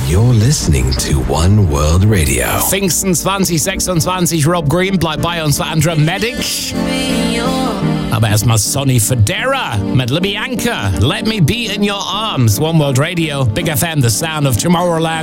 You're listening to One World Radio. Pfingsten 2026, Rob Green bleibt bei uns für Andra Medic. Aber erstmal Sonny Fodera mit Libby Anchor. Let me be in your arms. One World Radio, Big FM, the sound of Tomorrowland.